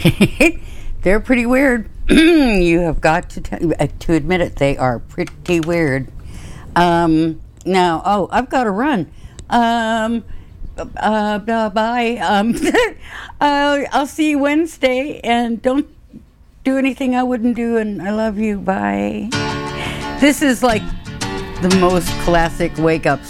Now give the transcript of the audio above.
They're pretty weird. You have got to admit it. They are pretty weird. Now, I've got to run. Bye. I'll see you Wednesday, and don't do anything I wouldn't do, and I love you. Bye. This is like the most classic wake-up